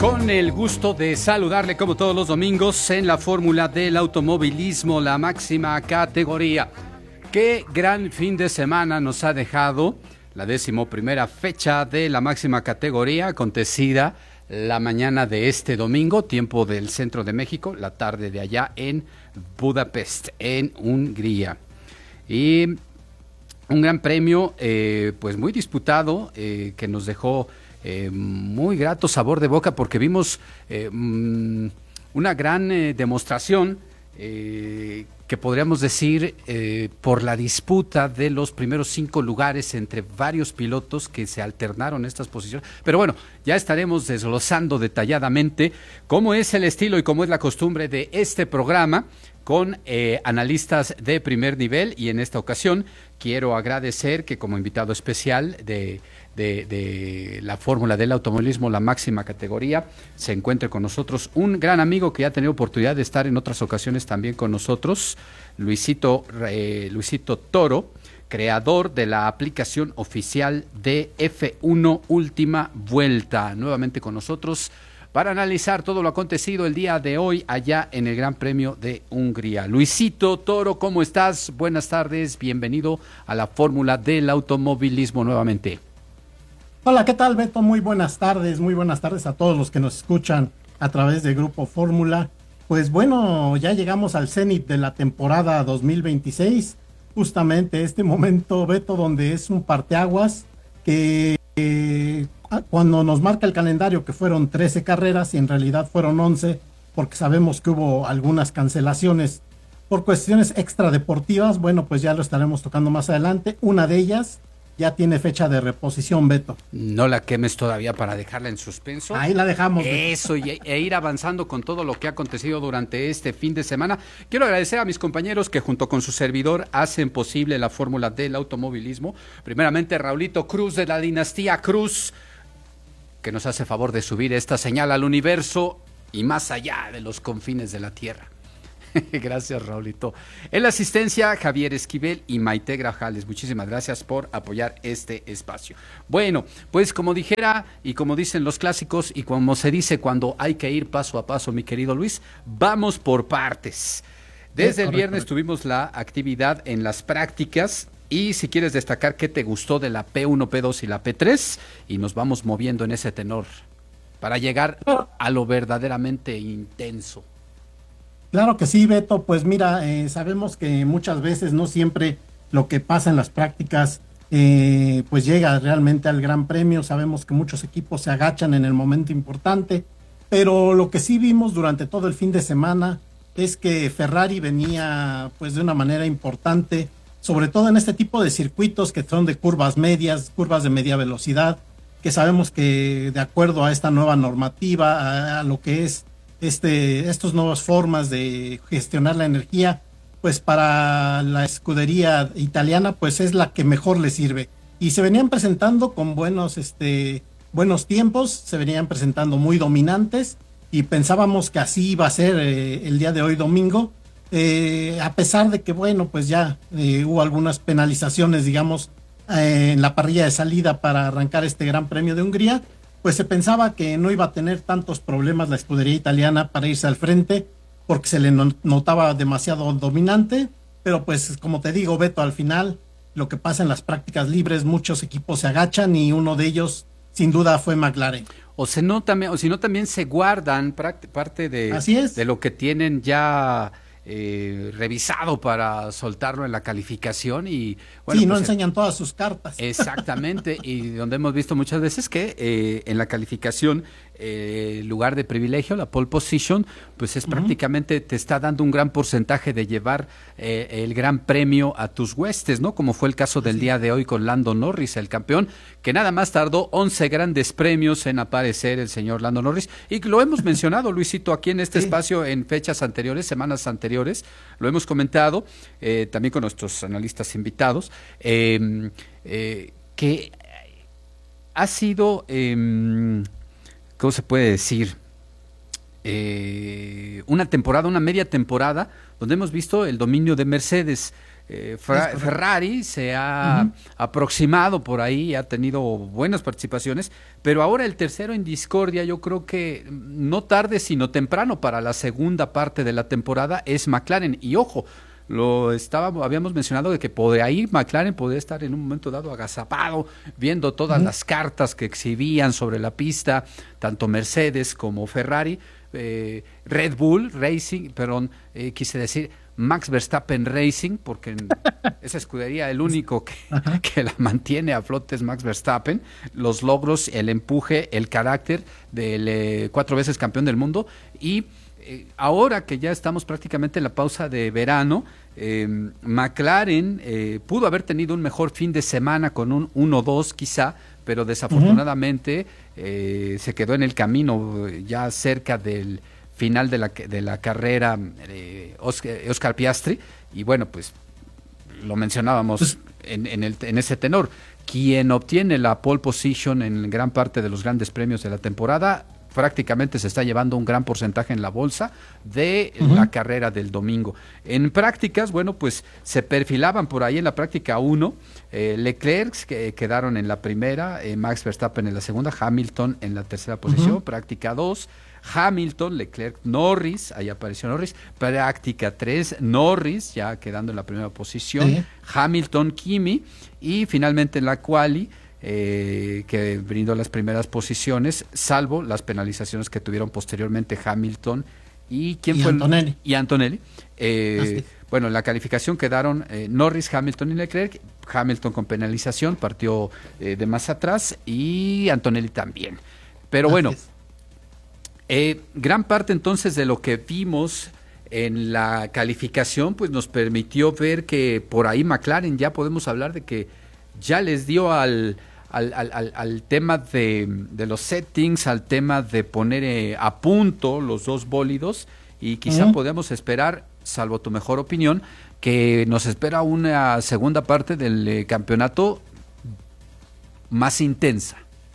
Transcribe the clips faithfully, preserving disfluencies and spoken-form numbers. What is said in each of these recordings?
Con el gusto de saludarle como todos los domingos en la fórmula del automovilismo, la máxima categoría. Qué gran fin de semana nos ha dejado la decimoprimera fecha de la máxima categoría, acontecida la mañana de este domingo, tiempo del centro de México, la tarde de allá en Budapest, en Hungría. Y un gran premio, eh, pues muy disputado, eh, que nos dejó Eh, muy grato sabor de boca porque vimos eh, mm, una gran eh, demostración eh, que podríamos decir eh, por la disputa de los primeros cinco lugares entre varios pilotos que se alternaron estas posiciones. Pero bueno, ya estaremos desglosando detalladamente cómo es el estilo y cómo es la costumbre de este programa con eh, analistas de primer nivel, y en esta ocasión quiero agradecer que como invitado especial de De, de la fórmula del automovilismo, la máxima categoría, se encuentre con nosotros un gran amigo que ya ha tenido oportunidad de estar en otras ocasiones también con nosotros, Luisito, eh, Luisito Toro, creador de la aplicación oficial de F uno Última Vuelta, nuevamente con nosotros para analizar todo lo acontecido el día de hoy allá en el Gran Premio de Hungría. Luisito Toro, ¿cómo estás? Buenas tardes, bienvenido a la fórmula del automovilismo nuevamente. Hola, ¿qué tal, Beto? Muy buenas tardes, muy buenas tardes a todos los que nos escuchan a través de Grupo Fórmula. Pues bueno, ya llegamos al cenit de la temporada dos mil veintiséis, justamente este momento, Beto, donde es un parteaguas que eh, cuando nos marca el calendario que fueron trece carreras y en realidad fueron once, porque sabemos que hubo algunas cancelaciones por cuestiones extradeportivas. Bueno, pues ya lo estaremos tocando más adelante. Una de ellas ya tiene fecha de reposición, Beto. No la quemes todavía para dejarla en suspenso. Ahí la dejamos. Eso, y, e ir avanzando con todo lo que ha acontecido durante este fin de semana. Quiero agradecer a mis compañeros que junto con su servidor hacen posible la fórmula del automovilismo. Primeramente, Raulito Cruz de la dinastía Cruz, que nos hace favor de subir esta señal al universo y más allá de los confines de la tierra. Gracias, Raulito. En la asistencia, Javier Esquivel y Maite Grajales. Muchísimas gracias por apoyar este espacio. Bueno, pues como dijera y como dicen los clásicos y como se dice cuando hay que ir paso a paso, mi querido Luis, vamos por partes. Desde el viernes tuvimos la actividad en las prácticas y si quieres destacar qué te gustó de la P uno, P dos y la P tres, y nos vamos moviendo en ese tenor para llegar a lo verdaderamente intenso. Claro que sí, Beto. Pues mira, eh, sabemos que muchas veces no siempre lo que pasa en las prácticas eh, pues llega realmente al Gran Premio. Sabemos que muchos equipos se agachan en el momento importante, pero lo que sí vimos durante todo el fin de semana es que Ferrari venía pues de una manera importante, sobre todo en este tipo de circuitos que son de curvas medias, curvas de media velocidad, que sabemos que de acuerdo a esta nueva normativa, a, a lo que es Este, estas nuevas formas de gestionar la energía, pues para la escudería italiana, pues es la que mejor le sirve. Y se venían presentando con buenos, este, buenos tiempos, se venían presentando muy dominantes y pensábamos que así iba a ser eh, el día de hoy domingo, eh, a pesar de que, bueno, pues ya eh, hubo algunas penalizaciones, digamos, eh, en la parrilla de salida para arrancar este Gran Premio de Hungría. Pues se pensaba que no iba a tener tantos problemas la escudería italiana para irse al frente, porque se le notaba demasiado dominante, pero pues como te digo, Beto, al final lo que pasa en las prácticas libres, muchos equipos se agachan y uno de ellos sin duda fue McLaren. O, se no, también, o si no también se guardan parte de, Así es. de lo que tienen ya eh, revisado para soltarlo en la calificación y bueno, sí, no pues, enseñan todas sus cartas. Exactamente, y donde hemos visto muchas veces que eh, en la calificación eh, lugar de privilegio, la pole position, pues es uh-huh. prácticamente te está dando un gran porcentaje de llevar eh, el gran premio a tus huestes, ¿no? Como fue el caso del sí. día de hoy con Lando Norris, el campeón, que nada más tardó once grandes premios en aparecer el señor Lando Norris, y lo hemos mencionado, Luisito, aquí en este sí. espacio en fechas anteriores, semanas anteriores, lo hemos comentado, eh, también con nuestros analistas invitados, eh, eh, que ha sido... Eh, ¿cómo se puede decir? Eh, una temporada, una media temporada, donde hemos visto el dominio de Mercedes. eh, Fra- Ferrari se ha uh-huh. aproximado por ahí, ha tenido buenas participaciones, pero ahora el tercero en discordia, yo creo que no tarde sino temprano para la segunda parte de la temporada es McLaren. Y ojo, lo estábamos, habíamos mencionado de que por ahí McLaren podría estar en un momento dado agazapado, viendo todas uh-huh. las cartas que exhibían sobre la pista, tanto Mercedes como Ferrari, eh, Red Bull Racing, perdón, eh, quise decir Max Verstappen Racing, porque en esa escudería el único que, uh-huh. que la mantiene a flote es Max Verstappen, los logros, el empuje, el carácter del eh, cuatro veces campeón del mundo. Y Eh, ahora que ya estamos prácticamente en la pausa de verano, eh, McLaren eh, pudo haber tenido un mejor fin de semana con un uno dos quizá, pero desafortunadamente uh-huh. eh, se quedó en el camino ya cerca del final de la, de la carrera eh, Oscar, Oscar Piastri, y bueno, pues lo mencionábamos pues, en, en, el, en ese tenor. Quien obtiene la pole position en gran parte de los grandes premios de la temporada prácticamente se está llevando un gran porcentaje en la bolsa de uh-huh. la carrera del domingo. En prácticas, bueno, pues se perfilaban por ahí en la práctica uno, eh, Leclerc que quedaron en la primera, eh, Max Verstappen en la segunda, Hamilton en la tercera posición, uh-huh. práctica dos, Hamilton, Leclerc, Norris, ahí apareció Norris, práctica tres, Norris ya quedando en la primera posición, uh-huh. Hamilton, Kimi, y finalmente en la quali, Eh, que brindó las primeras posiciones, salvo las penalizaciones que tuvieron posteriormente Hamilton y quién y fue Antonelli. El, y Antonelli. Eh, bueno, en la calificación quedaron eh, Norris, Hamilton y Leclerc. Hamilton con penalización partió eh, de más atrás y Antonelli también. Pero Así bueno, eh, gran parte entonces de lo que vimos en la calificación, pues nos permitió ver que por ahí McLaren ya podemos hablar de que ya les dio al Al, al, al tema de, de los settings, al tema de poner eh, a punto los dos bólidos, y quizá uh-huh. podamos esperar, salvo tu mejor opinión, que nos espera una segunda parte del eh, campeonato más intensa.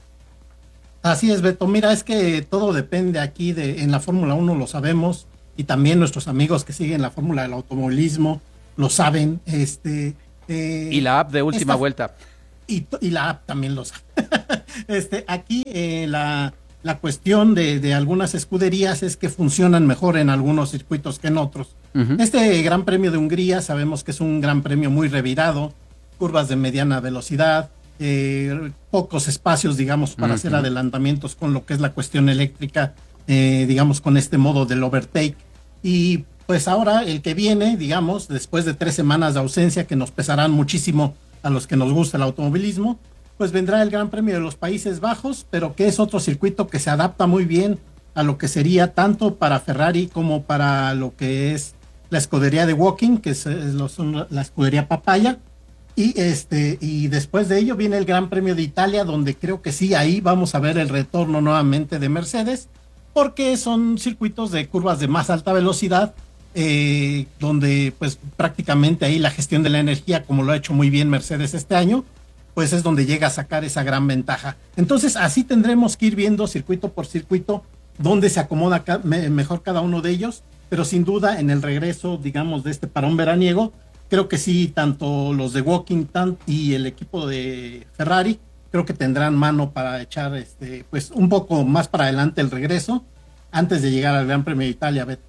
Así es, Beto. Mira, es que todo depende aquí de, en la Fórmula uno lo sabemos, y también nuestros amigos que siguen la Fórmula del automovilismo lo saben. Este, eh, y la app de última esta, vuelta. Y, y la app también lo sabe. este, aquí eh, la, la cuestión de, de algunas escuderías es que funcionan mejor en algunos circuitos que en otros. Uh-huh. Este Gran Premio de Hungría sabemos que es un gran premio muy revirado, curvas de mediana velocidad, eh, pocos espacios, digamos, para uh-huh. hacer adelantamientos con lo que es la cuestión eléctrica, eh, digamos, con este modo del overtake. Y pues ahora el que viene, digamos, después de tres semanas de ausencia que nos pesarán muchísimo a los que nos gusta el automovilismo, pues vendrá el Gran Premio de los Países Bajos, pero que es otro circuito que se adapta muy bien a lo que sería tanto para Ferrari como para lo que es la escudería de Woking, que es, es lo, son la escudería Papaya. Y este y después de ello viene el Gran Premio de Italia, donde creo que sí, ahí vamos a ver el retorno nuevamente de Mercedes, porque son circuitos de curvas de más alta velocidad, eh, donde pues prácticamente ahí la gestión de la energía, como lo ha hecho muy bien Mercedes este año, pues es donde llega a sacar esa gran ventaja. Entonces así tendremos que ir viendo circuito por circuito dónde se acomoda ca- me- mejor cada uno de ellos, pero sin duda en el regreso, digamos, de este parón veraniego, creo que sí, tanto los de Woking y el equipo de Ferrari, creo que tendrán mano para echar este, pues un poco más para adelante el regreso, antes de llegar al Gran Premio de Italia, Beto.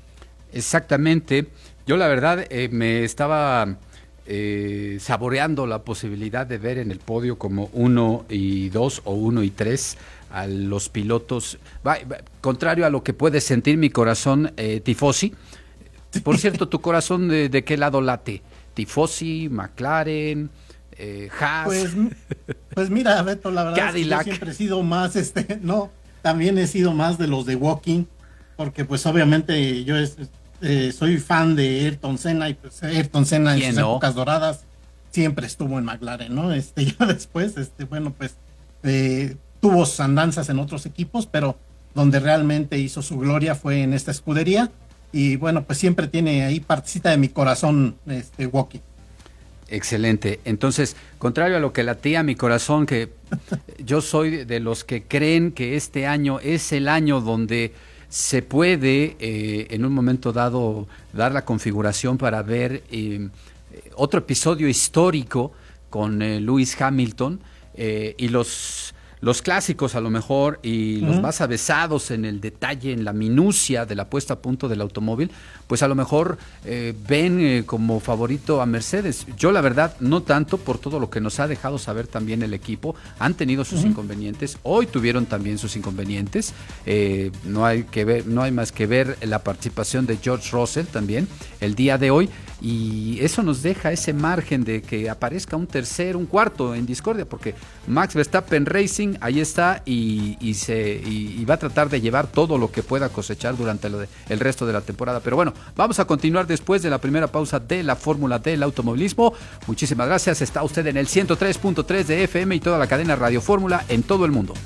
Exactamente. Yo la verdad eh, me estaba eh, saboreando la posibilidad de ver en el podio como uno y dos o uno y tres a los pilotos, va, va, contrario a lo que puede sentir mi corazón eh, tifosi. Por cierto, ¿tu corazón de, de qué lado late? ¿Tifosi, McLaren, eh, Haas? Pues, pues mira, Beto, la verdad Cadillac. Es que yo siempre he sido más, este, no, también he sido más de los de Woking, porque pues obviamente yo es, eh, soy fan de Ayrton Senna, y pues Ayrton Senna en sus no? épocas doradas siempre estuvo en McLaren, ¿no? Este, ya después, este, bueno, pues eh, tuvo sus andanzas en otros equipos, pero donde realmente hizo su gloria fue en esta escudería. Y bueno, pues siempre tiene ahí partecita de mi corazón este Woking. Excelente. Entonces, contrario a lo que latía mi corazón, que yo soy de los que creen que este año es el año donde se puede eh, en un momento dado dar la configuración para ver eh, eh, otro episodio histórico con eh, Lewis Hamilton eh, y los... Los clásicos a lo mejor y los uh-huh. más avesados en el detalle, en la minucia de la puesta a punto del automóvil, pues a lo mejor eh, ven eh, como favorito a Mercedes. Yo la verdad no tanto, por todo lo que nos ha dejado saber también el equipo. Han tenido sus uh-huh. inconvenientes, hoy tuvieron también sus inconvenientes. Eh, no hay que ver, no hay más que ver la participación de George Russell también el día de hoy. Y eso nos deja ese margen de que aparezca un tercero, un cuarto en discordia, porque Max Verstappen Racing ahí está y, y, se, y, y va a tratar de llevar todo lo que pueda cosechar durante lo de, el resto de la temporada. Pero bueno, vamos a continuar después de la primera pausa de la Fórmula del Automovilismo. Muchísimas gracias. Está usted en el ciento tres punto tres de F M y toda la cadena Radio Fórmula en todo el mundo.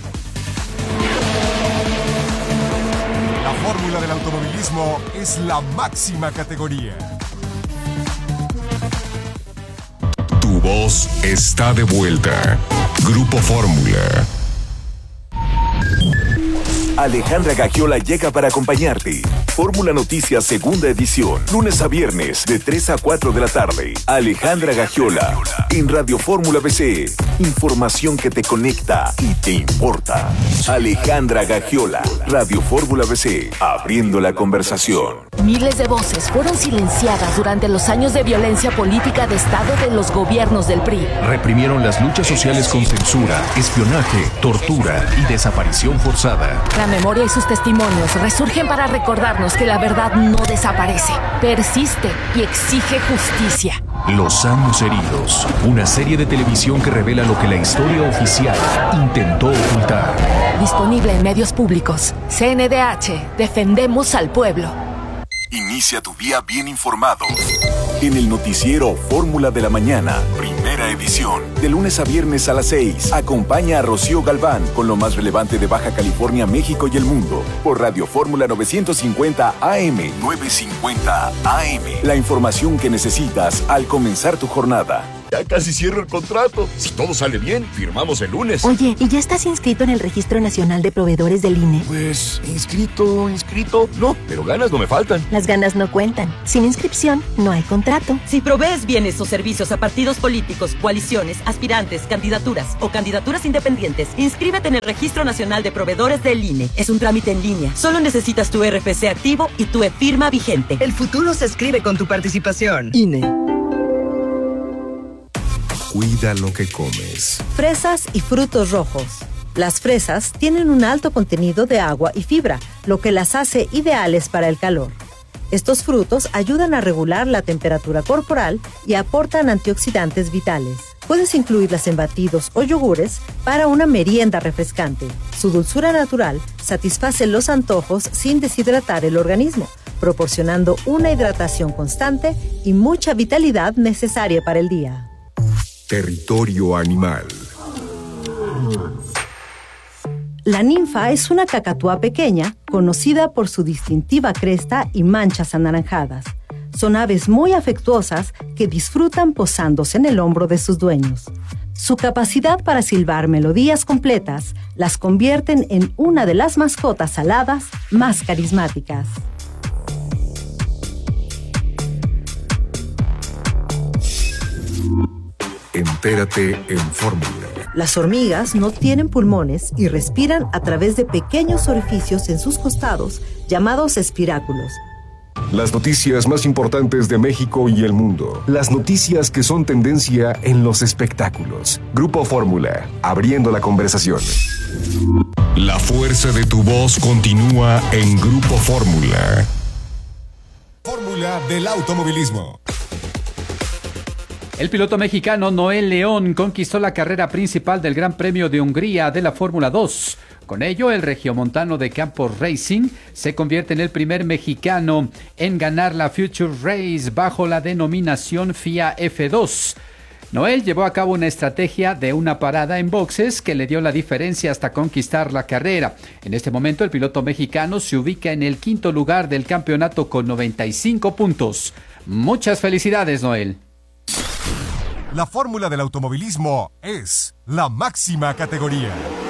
La Fórmula del Automovilismo es la máxima categoría. Tu voz está de vuelta. Grupo Fórmula. Alejandra Gagiola llega para acompañarte. Fórmula Noticias segunda edición, lunes a viernes de tres a cuatro de la tarde. Alejandra Gagiola en Radio Fórmula B C. Información que te conecta y te importa. Alejandra Gagiola, Radio Fórmula B C, abriendo la conversación. Miles de voces fueron silenciadas durante los años de violencia política de Estado de los gobiernos del P R I. Reprimieron las luchas sociales con censura, espionaje, tortura y desaparición forzada. La memoria y sus testimonios resurgen para recordarnos que la verdad no desaparece, persiste y exige justicia. Los años heridos, una serie de televisión que revela lo que la historia oficial intentó ocultar. Disponible en medios públicos. C N D H, defendemos al pueblo. Inicia tu día bien informado. En el noticiero Fórmula de la Mañana, primera edición, de lunes a viernes a las seis. Acompaña a Rocío Galván con lo más relevante de Baja California, México y el mundo. Por Radio Fórmula novecientos cincuenta A M. novecientos cincuenta A M. La información que necesitas al comenzar tu jornada. Ya casi cierro el contrato. Si todo sale bien, firmamos el lunes. Oye, ¿y ya estás inscrito en el Registro Nacional de Proveedores del I N E? Pues, inscrito, inscrito, no, pero ganas no me faltan. Las ganas no cuentan. Sin inscripción, no hay contrato. Si provees bienes o servicios a partidos políticos, coaliciones, aspirantes, candidaturas o candidaturas independientes, inscríbete en el Registro Nacional de Proveedores del I N E. Es un trámite en línea. Solo necesitas tu R F C activo y tu e-firma vigente. El futuro se escribe con tu participación. I N E. Cuida lo que comes. Fresas y frutos rojos. Las fresas tienen un alto contenido de agua y fibra, lo que las hace ideales para el calor. Estos frutos ayudan a regular la temperatura corporal y aportan antioxidantes vitales. Puedes incluirlas en batidos o yogures para una merienda refrescante. Su dulzura natural satisface los antojos sin deshidratar el organismo, proporcionando una hidratación constante y mucha vitalidad necesaria para el día. Territorio animal. La ninfa es una cacatúa pequeña, conocida por su distintiva cresta y manchas anaranjadas. Son aves muy afectuosas que disfrutan posándose en el hombro de sus dueños. Su capacidad para silbar melodías completas las convierten en una de las mascotas aladas más carismáticas. Entérate en Fórmula. Las hormigas no tienen pulmones y respiran a través de pequeños orificios en sus costados, llamados espiráculos. Las noticias más importantes de México y el mundo. Las noticias que son tendencia en los espectáculos. Grupo Fórmula, abriendo la conversación. La fuerza de tu voz continúa en Grupo Fórmula. Fórmula del automovilismo. El piloto mexicano Noel León conquistó la carrera principal del Gran Premio de Hungría de la Fórmula dos. Con ello, el regiomontano de Campos Racing se convierte en el primer mexicano en ganar la Future Race bajo la denominación F I A F dos. Noel llevó a cabo una estrategia de una parada en boxes que le dio la diferencia hasta conquistar la carrera. En este momento, el piloto mexicano se ubica en el quinto lugar del campeonato con noventa y cinco puntos. Muchas felicidades, Noel. La fórmula del automovilismo es la máxima categoría.